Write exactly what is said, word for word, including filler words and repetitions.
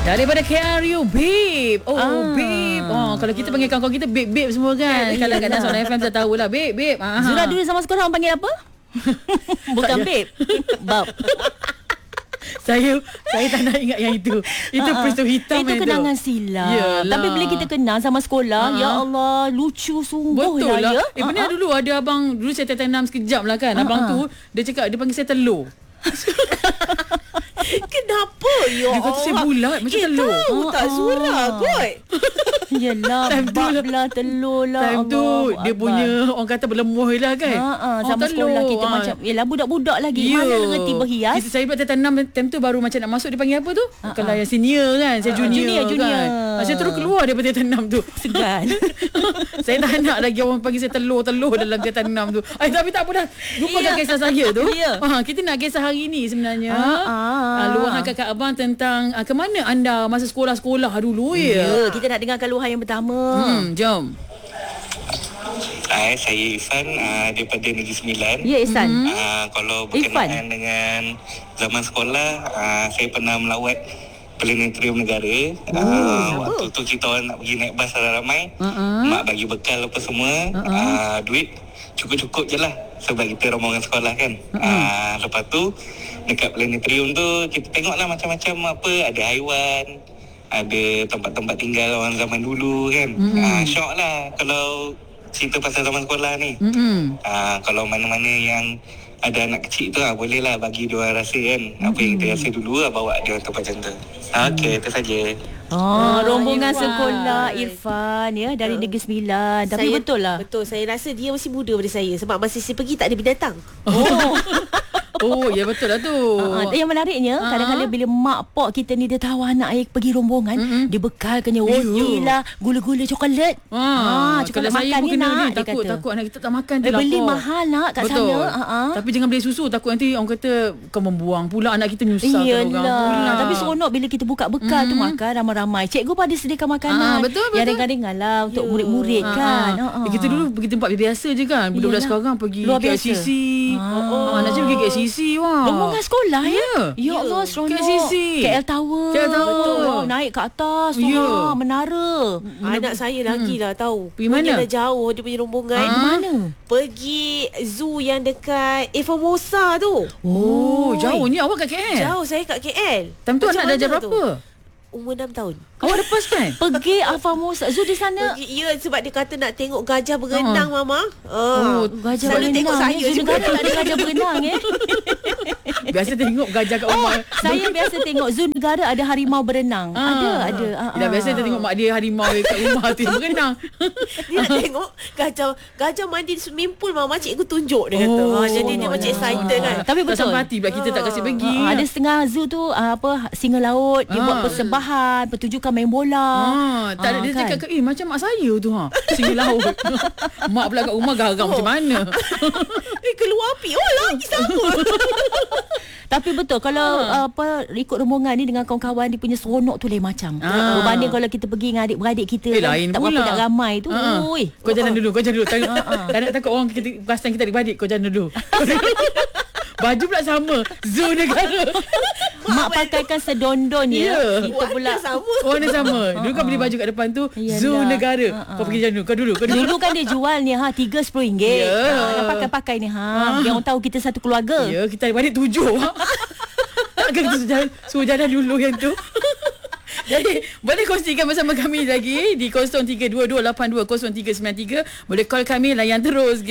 Daripada K R U, babe. Oh, ah. babe. Oh, kalau kita panggil kawan-kawan kita babe, babe semua kan. Kalau kat Nasional F M saya tahulah babe, babe. Aha. Zura dulu sama sekolah orang panggil apa? Bukan babe. Bab. Saya saya tak nak ingat yang itu. Itu uh-uh. peristiwa hitam itu. Itu kenangan silap. Yalah. Tapi bila kita kenal sama sekolah, uh-huh. ya Allah, lucu sungguh. Betul lah. Ya? Eh, benar uh-huh. dulu ada abang, dulu saya tertanam sekejap lah kan. Uh-huh. Abang tu, dia cakap, dia panggil saya telur. Kenapa? Ya dia kata saya bulat macam eh, telur. Tahu oh, tak Zura kot. Yelah, bab lah, telur lah. Time tu dia Akbar. Punya orang kata berlemuh lah kan. Ha, ha, sama telur. Sekolah kita ha. Macam yelah budak-budak lagi. Yeah. Mana reti berhias. Kita, saya buat tertanam time tu baru macam nak masuk dia panggil apa tu? Ha, kalau ha. yang senior kan, saya junior, junior, junior. kan. Saya terus keluar daripada tertanam tu. Segan. Saya tak nak lagi orang panggil saya telur-telur dalam tertanam tu. Ay, tapi tak apa dah. Lupakan yeah. kisah saya tu. Yeah. Ha, kita nak kisah hari ni sebenarnya. Ha, ha. Ha, luahan kakak abang tentang ha, ke mana anda masa sekolah-sekolah dulu ya. Yeah. Kita nak dengar keluhan yang pertama. Hmm, jom. Hai, saya Ihsan uh, daripada Negeri Sembilan. Ya, Ihsan. Uh, kalau berkenaan dengan zaman sekolah, uh, saya pernah melawat Planetarium Negara. Uh, uh, waktu tu kita orang nak pergi naik bas ramai-ramai. Uh-uh. Mak bagi bekal apa semua. Uh-uh. Uh, duit cukup-cukup je lah sebab kita rombongan sekolah kan. Uh-uh. Uh, lepas tu, dekat Planetarium tu, kita tengoklah macam-macam apa. Ada haiwan, ada tempat-tempat tinggal orang zaman dulu kan. Mm-hmm. Uh, syok lah kalau cerita pasal zaman sekolah ni. Mm-hmm. Uh, kalau mana-mana yang ada anak kecil tu uh, boleh lah bagi dia orang rasa kan. Mm-hmm. Apa yang kita rasa dulu lah, bawa dia orang tempat macam tu. Uh, Okey, itu saja. Oh, rombongan Irfan. Sekolah Irfan ya dari Negeri Sembilan. Tapi saya, betul lah. Betul, saya rasa dia masih muda daripada saya sebab masa saya pergi tak ada binatang. Oh. Oh, ya betul lah tu. Uh, yang menariknya, uh-huh. kadang-kadang bila mak pak kita ni dia tahu anak air pergi rombongan, uh-huh. dia bekalkannya roti lah, gula-gula coklat. Ah, ha, coklat makan ni nak. Ni, takut takut anak kita tak makan eh, beli mahal nak kat betul. sana. Uh-huh. Tapi jangan beli susu, takut nanti orang kata kau membuang pula anak kita menyusahkan orang. Iyalah. Tapi seronok bila kita buka bekal mm. tu makan ramai-ramai. Cikgu pun ada sediakan makanan. Ah, betul betul. Yang ringan-ringan lah untuk yeah. murid-murid ah, kan. Ah. Uh-huh. Kita dulu pergi tempat biasa je kan. Budak-budak sekarang pergi K L C C. Ah. Oh, nak pergi K L C C wah. Rombongan sekolah ya. Ya Allah, seronok. K L C C. K L Tower. K L Tower. Betul. Naik ke atas tu yeah. menara. Anak saya lagi lah tahu. Pergi mana? Dia dah jauh dia punya rombongan. Ah. Mana? Pergi zoo yang dekat Evamosa tu. Oh, jauh ni awak kat K L. Jauh saya kat K L. Time tu anak darjah berapa? Umur enam tahun. Awak lepas kan? Pergi Alfamosa Zoo di sana. Pergi, ya, sebab dia kata nak tengok gajah berenang, uh. Mama. Uh. Oh, gajah Selalu berenang. Tengok saya juga tak ada gajah berenang eh. Biasa tengok gajah kat rumah. Oh, saya biasa tengok zoo negara ada harimau berenang. Ah. Ada, ada. Ah, dah biasa kita tengok mak dia harimau kat rumah tu berenang. Dia nak tengok gajah gajah mandi di swimming pool, Mama, cikgu tunjuk dia kata. Oh, ha, jadi dia macam excited kan. Tapi betul. Tak sampai hati pula kita tak kasi pergi. Ah, ada setengah zoo tu apa singa laut, dia ah. buat persembahan, pertunjukan main bola. Ah, tak ada ah, dia kan? Cakap eh macam mak saya tu ha. Singa laut. Mak pula kat rumah garang oh. macam mana. Eh keluar api. Oh lagi sama. Tapi betul kalau ha. apa ikut rombongan ni dengan kawan-kawan dia punya seronok tu lain macam. Ha. Berbanding kalau kita pergi dengan adik-beradik kita eh, kan, tak berapa nak ramai tu. Ha. Oi. Kau jalan dulu, kau jalan dulu. Tak nak takut orang kita perasan kita adik-beradik, kau jalan dulu. Baju pula sama. Zoo negara. Mak pakaikan sedondon ya. Yeah. Kita pula sama. Warna sama. Dulu kan beli baju kat depan tu Yalah. Zoo negara. Uh-uh. Kau pergi jalan dulu. Kau dulu. Kau dulu. Dulu kan dia jual ni ha tiga sepuluh ringgit. Yeah. Ha, nak pakai-pakai ni ha. Biar orang tahu kita satu keluarga. Ya, yeah, kita adik-beradik tujuh. Takkan kita jalan, suruh jalan dulu yang tu. Jadi boleh kongsikan bersama kami lagi di kosong tiga dua dua lapan dua kosong tiga sembilan tiga. Boleh call kami, layan terus.